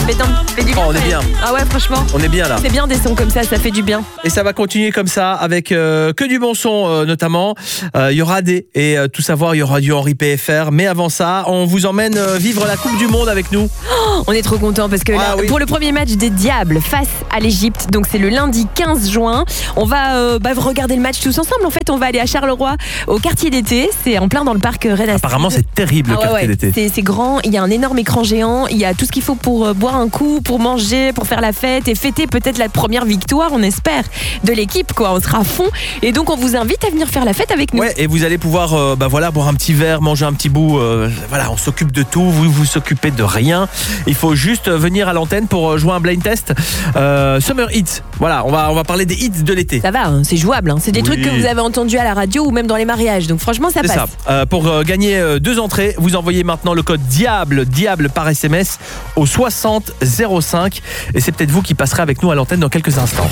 Fait du bien. Oh, on est bien. Ah ouais, franchement. On est bien là. C'est bien des sons comme ça fait du bien. Et ça va continuer comme ça avec que du bon son notamment. Il y aura tout savoir, il y aura du Henri PFR. Mais avant ça, on vous emmène vivre la Coupe du Monde avec nous. On est trop contents parce que là, pour le premier match des Diables face à l'Égypte, donc c'est le lundi 15 juin, on va regarder le match tous ensemble. En fait, on va aller à Charleroi au quartier d'été. C'est en plein dans le parc Rennes. Apparemment, c'est terrible le quartier d'été. C'est grand, il y a un énorme écran géant, il y a tout ce qu'il faut pour boire un coup, pour manger, pour faire la fête et fêter peut-être la première victoire, on espère, de l'équipe, quoi. On sera à fond. Et donc, on vous invite à venir faire la fête avec nous. Ouais, et vous allez pouvoir boire un petit verre, manger un petit bout. On s'occupe de tout, vous vous occupez de rien. Il faut juste venir à l'antenne pour jouer un blind test. Summer Hits. Voilà, on va parler des hits de l'été. Ça va, c'est jouable. C'est des trucs que vous avez entendus à la radio ou même dans les mariages. Donc franchement, ça passe. C'est ça. Pour gagner 2 entrées, vous envoyez maintenant le code DIABLE par SMS au 60 05. Et c'est peut-être vous qui passerez avec nous à l'antenne dans quelques instants.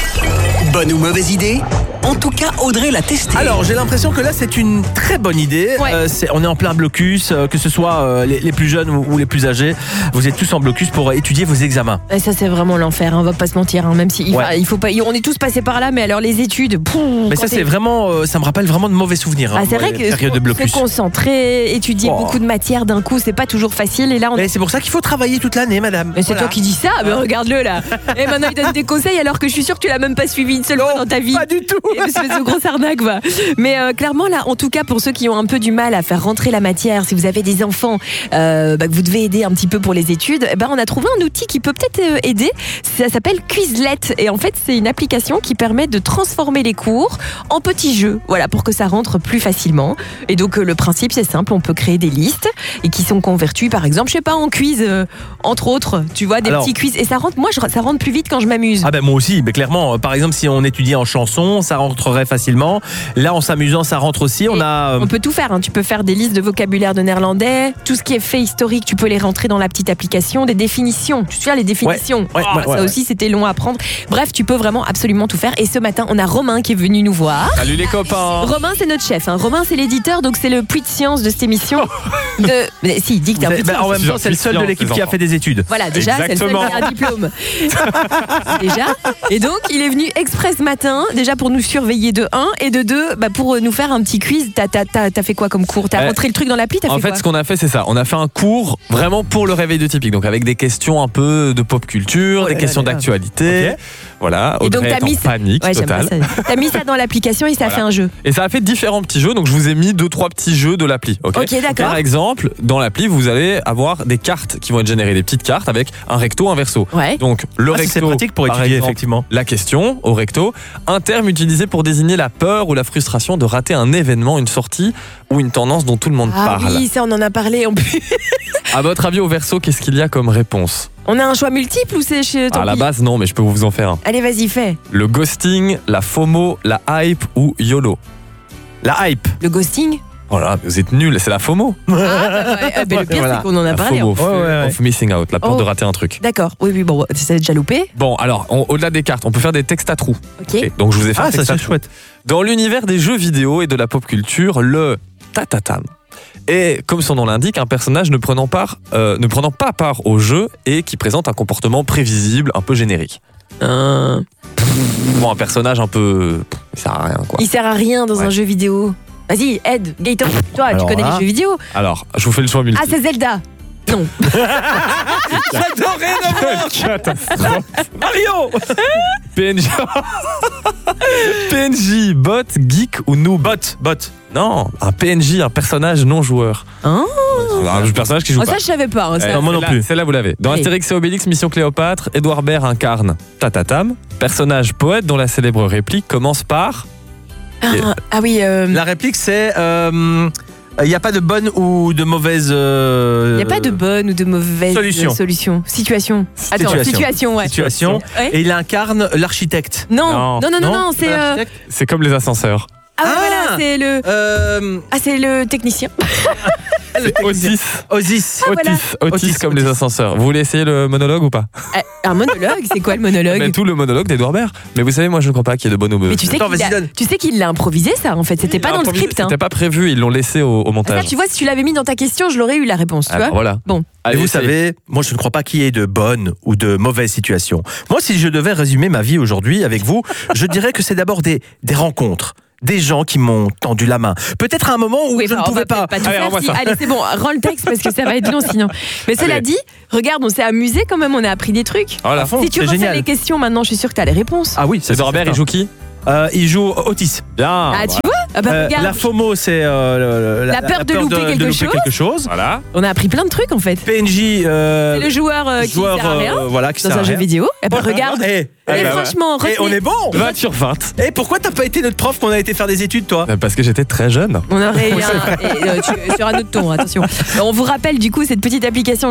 Bonne ou mauvaise idée ? En tout cas, Audrey l'a testé. Alors, j'ai l'impression que là, c'est une très bonne idée. Ouais. On est en plein blocus, que ce soit les plus jeunes ou les plus âgés. Vous êtes tous en blocus pour étudier vos examens. Et ça, c'est vraiment l'enfer, on va pas se mentir. Même si il faut pas, on est tous passés par là, mais alors les études. Mais ça, c'est vraiment, ça me rappelle vraiment de mauvais souvenirs. C'est vrai que se concentrer, étudier beaucoup de matières d'un coup, c'est pas toujours facile. Et là, mais c'est pour ça qu'il faut travailler toute l'année, madame. Mais c'est toi qui dis ça. Mais regarde-le là. Et maintenant, il donne des conseils alors que je suis sûre que tu l'as même pas suivi une seule fois dans ta vie. Pas du tout. Espèce de grosse arnaque, va. Mais clairement là, en tout cas pour ceux qui ont un peu du mal à faire rentrer la matière, si vous avez des enfants que vous devez aider un petit peu pour les études, on a trouvé un outil qui peut peut-être aider. Ça s'appelle Quizlet et en fait c'est une application qui permet de transformer les cours en petits jeux, voilà, pour que ça rentre plus facilement. Et donc le principe c'est simple, on peut créer des listes et qui sont converties par exemple, je sais pas, en quiz entre autres, tu vois, des petits quiz et ça rentre plus vite quand je m'amuse. Ah ben moi aussi, mais clairement, par exemple si on étudiait en chanson, ça rentrerait facilement. Là en s'amusant, ça rentre aussi. On peut tout faire, hein. Tu peux faire des listes de vocabulaire de néerlandais, tout ce qui est fait historique, tu peux les rentrer dans la petite application, des définitions. Tu te souviens les définitions? Ça aussi c'était long à apprendre. Bref, tu peux vraiment absolument tout faire. Et ce matin, on a Romain qui est venu nous voir. Salut les copains. Romain c'est notre chef, hein. Romain c'est l'éditeur, donc c'est le puits de science de cette émission. Mais si, dis que t'es un puits de science. En même temps, c'est le seul de l'équipe qui a fait des études. Voilà, déjà, c'est le seul qui a un diplôme. Déjà. Et donc, il est venu exprès ce matin, déjà pour nous surveiller de 1 et de 2, pour nous faire un petit quiz. T'as fait quoi comme cours? T'as rentré le truc dans l'appli? En fait, ce qu'on a fait, c'est ça. On a fait un cours vraiment pour le réveil de Typique. Donc, avec des questions un peu de pop culture, des questions d'actualité. Okay. Voilà, Audrey est en panique totale. T'as mis ça dans l'application et ça a fait un jeu. Et ça a fait différents petits jeux. Donc, je vous ai mis 2-3 petits jeux de l'appli. Ok, d'accord. Par exemple, dans l'appli, vous allez avoir des cartes qui vont être générées, des petites cartes avec un recto, un verso. Ouais. Donc, le recto, c'est pratique pour étudier, exemple, effectivement. La question au recto, un terme utilisé pour désigner la peur ou la frustration de rater un événement, une sortie ou une tendance dont tout le monde parle. Ah oui, ça on en a parlé en plus. À votre avis, au verso, qu'est-ce qu'il y a comme réponse? On a un choix multiple ou c'est chez À la base, non, mais je peux vous en faire un. Allez, vas-y, fais. Le ghosting, la FOMO, la hype ou YOLO? La hype. Le ghosting? Oh là, vous êtes nuls, c'est la FOMO. Le pire, c'est qu'on en a parlé. FOMO, of missing out, la peur de rater un truc. D'accord, oui, bon, ça a déjà loupé. Bon, alors, au-delà des cartes, on peut faire des textes à trous. Ok. Donc, je vous ai fait un texte ça, à c'est trous. chouette. Dans l'univers des jeux vidéo et de la pop culture, le tatatam est, comme son nom l'indique, un personnage ne prenant pas part au jeu et qui présente un comportement prévisible, un peu générique. Bon, un personnage un peu... Il sert à rien, quoi. Il sert à rien dans un jeu vidéo. Vas-y, aide, Gaëtan, toi, tu connais les jeux vidéo. Alors, je vous fais le choix multiple. Ah, c'est Zelda. Non. J'adorais d'abord. Catastrophe. Mario. PNJ, bot, geek ou noob? Bot. Non, un PNJ, un personnage non joueur. Un personnage qui joue pas. Ça, je savais pas. Non, moi non plus. Celle-là, vous l'avez. Dans Allez. Astérix et Obélix, Mission Cléopâtre, Édouard Baird incarne Tatatam, personnage poète dont la célèbre réplique commence par... Ah oui. La réplique, c'est... il n'y a pas de bonne ou de mauvaise... Il n'y a pas de bonne ou de mauvaise solution. Situation. Attends, situation, ouais. Situation. Ouais. Et il incarne l'architecte. Non, c'est... C'est comme les ascenseurs. Ah voilà, c'est le... c'est le technicien. Otis. Otis. Ah, voilà. Otis comme les ascenseurs. Vous voulez essayer le monologue ou pas? Un monologue, c'est quoi le monologue? Mais tout le monologue d'Edouard Baird. Mais vous savez, moi je ne crois pas qu'il y ait de bonne ou Mais mauvaise. tu sais Attends, vas-y, donne. qu'il l'a improvisé ça en fait, c'était pas dans le script. Hein. C'était pas prévu, ils l'ont laissé au montage. Ça, tu vois, si tu l'avais mis dans ta question, je l'aurais eu la réponse, tu Ah, vois. bah, voilà. Bon. Et Allez, vous essayez. savez, moi je ne crois pas qu'il y ait de bonnes ou de mauvaises situations. Moi, si je devais résumer ma vie aujourd'hui avec vous, je dirais que c'est d'abord des rencontres. Des gens qui m'ont tendu la main. Peut-être à un moment où je ne pouvais pas. Tout Allez, faire, renvoie si. ça. Allez, c'est bon, rends le texte parce que ça va être long sinon. Mais cela Allez. dit, regarde, on s'est amusé quand même, on a appris des trucs. Voilà. À fond, Si tu c'est refais génial. les questions maintenant, je suis sûre que tu as les réponses. Ah oui, c'est Edouard Baird, il joue qui? Il joue Otis. Bien. Ah, tu vois? Ah bah regarde, La FOMO, c'est La peur de louper quelque chose. Voilà. on a appris plein de trucs en fait. PNJ, C'est le joueur qui sert à rien voilà, qui dans sert à un jeu rien. vidéo. Et bah regarde. Et Et bah, franchement, on retenez- est bon. 20 sur 20. Et pourquoi t'as pas été notre prof qu'on a été faire des études, toi? Parce que j'étais très jeune. on aurait eu sur un autre ton, attention. On vous rappelle du coup cette petite application